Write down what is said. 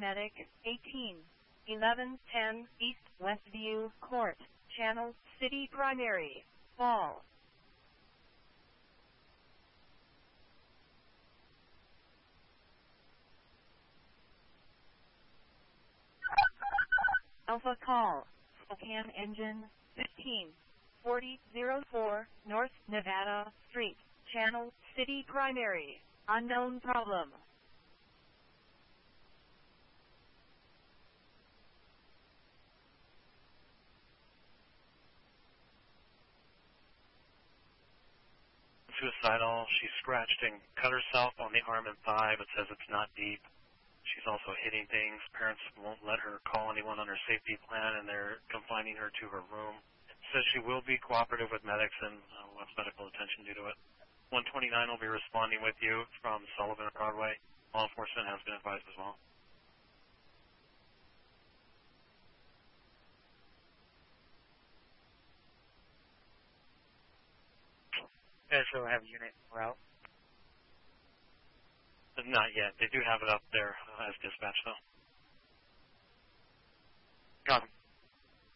paramedic, 181110 East Westview Court, Channel City Primary, Fall. Alpha call, Spokane engine, 154004 North Nevada Street, Channel City Primary, unknown problem. Suicidal. She scratched and cut herself on the arm and thigh, but says it's not deep. She's also hitting things. Parents won't let her call anyone on her safety plan, and they're confining her to her room. Says she will be cooperative with medics and wants medical attention due to it. 129 will be responding with you from Sullivan and Broadway. Law enforcement has been advised as well. Guys will have unit route? Not yet. They do have it up there as dispatch, though. Got him.